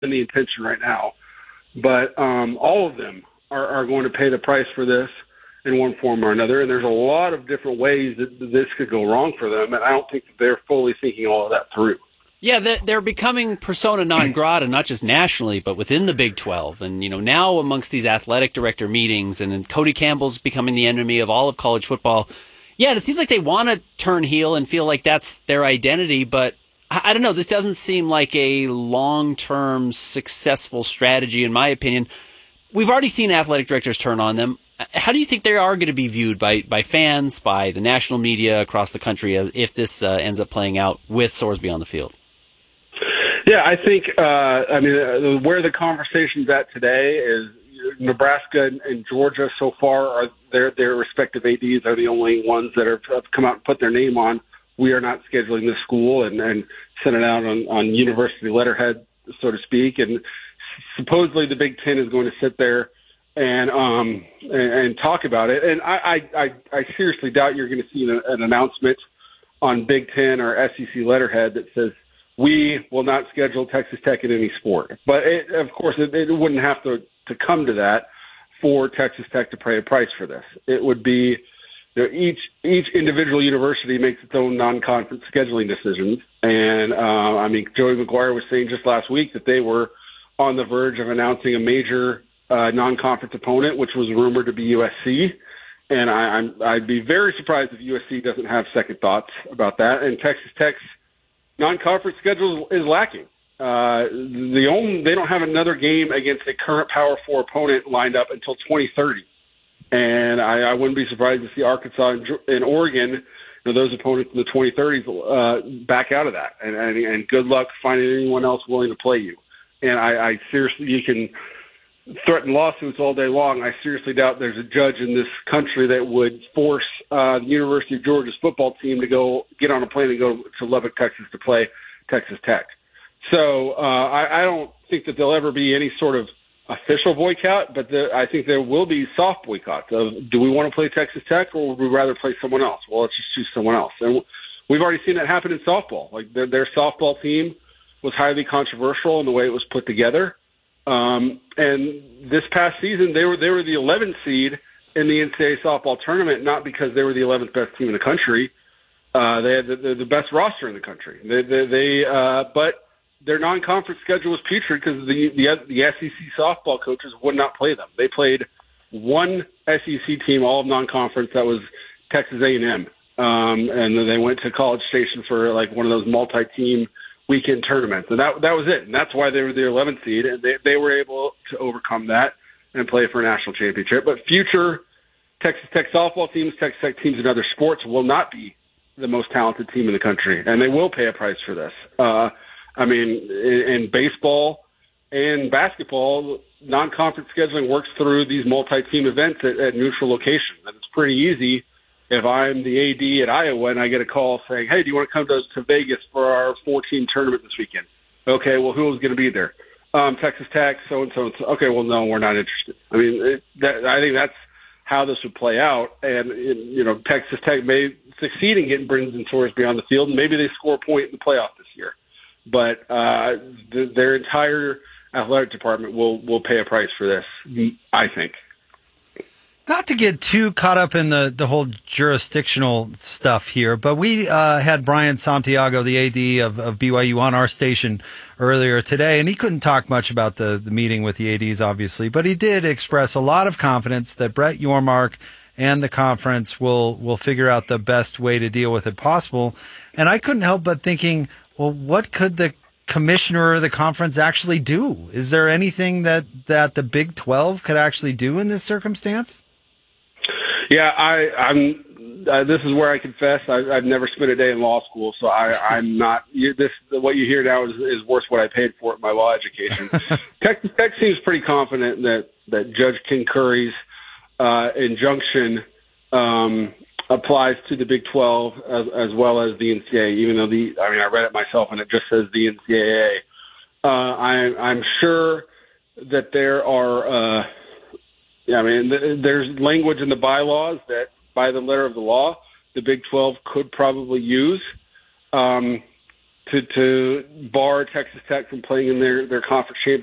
been the intention right now. But all of them are going to pay the price for this in one form or another. And there's a lot of different ways that this could go wrong for them. And I don't think that they're fully thinking all of that through. Yeah, they're becoming persona non grata, not just nationally, but within the Big 12. And, now amongst these athletic director meetings, and Cody Campbell's becoming the enemy of all of college football. Yeah, it seems like they want to turn heel and feel like that's their identity, but I don't know. This doesn't seem like a long-term successful strategy, in my opinion. We've already seen athletic directors turn on them. How do you think they are going to be viewed by fans, by the national media across the country if this ends up playing out with Sorsby on the field? Yeah, I think, where the conversation's at today is Nebraska and Georgia so far, are their respective ADs are the only ones that have come out and put their name on. We are not scheduling this school and sent it out on university letterhead, so to speak. And supposedly the Big Ten is going to sit there and talk about it. And I seriously doubt you're going to see an announcement on Big Ten or SEC letterhead that says, we will not schedule Texas Tech in any sport. But, of course, it wouldn't have to come to that for Texas Tech to pay a price for this. It would be each individual university makes its own non-conference scheduling decisions. And, Joey McGuire was saying just last week that they were on the verge of announcing a major non-conference opponent, which was rumored to be USC. And I'd be very surprised if USC doesn't have second thoughts about that. And Texas Tech's non-conference schedule is lacking. They don't have another game against a current Power 4 opponent lined up until 2030. And I wouldn't be surprised to see Arkansas and Oregon, those opponents in the 2030s, back out of that. And good luck finding anyone else willing to play you. And I seriously, you can threaten lawsuits all day long. I seriously doubt there's a judge in this country that would force the University of Georgia's football team to go get on a plane and go to Lubbock, Texas to play Texas Tech. So I don't think that there'll ever be any sort of official boycott, but I think there will be soft boycotts of, do we want to play Texas Tech or would we rather play someone else? Well, let's just choose someone else. And we've already seen that happen in softball. Like their softball team was highly controversial in the way it was put together. And this past season, they were the 11th seed in the NCAA softball tournament, not because they were the 11th best team in the country. They had the best roster in the country. But their non-conference schedule was putrid because the SEC softball coaches would not play them. They played one SEC team, all of non-conference. That was Texas A&M, and then they went to College Station for like one of those multi-team weekend tournaments, and that was it. And that's why they were the 11th seed, and they were able to overcome that and play for a national championship. But future Texas Tech softball teams, Texas Tech teams in other sports will not be the most talented team in the country, and they will pay a price for this. In baseball and basketball, non-conference scheduling works through these multi-team events at neutral locations, and it's pretty easy. If I'm the AD at Iowa and I get a call saying, hey, do you want to come to Vegas for our 4-team tournament this weekend? Okay, well, who's going to be there? Texas Tech, so-and-so. Okay, well, no, we're not interested. I think that's how this would play out. And, Texas Tech may succeed in getting Brendan Sorsby on the field, and maybe they score a point in the playoff this year. But their entire athletic department will pay a price for this, I think. Not to get too caught up in the whole jurisdictional stuff here, but we had Brian Santiago, the AD of BYU, on our station earlier today, and he couldn't talk much about the meeting with the ADs, obviously, but he did express a lot of confidence that Brett Yormark and the conference will figure out the best way to deal with it possible. And I couldn't help but thinking, well, what could the commissioner of the conference actually do? Is there anything that the Big 12 could actually do in this circumstance? Yeah, I'm. This is where I confess I've never spent a day in law school, so I'm not. What you hear now is worth what I paid for it in my law education. Texas Tech seems pretty confident that Judge Ken Curry's injunction applies to the Big 12 as well as the NCAA. Even though I read it myself and it just says the NCAA. I'm sure that there are. There's language in the bylaws that, by the letter of the law, the Big 12 could probably use. to bar Texas Tech from playing in their conference championship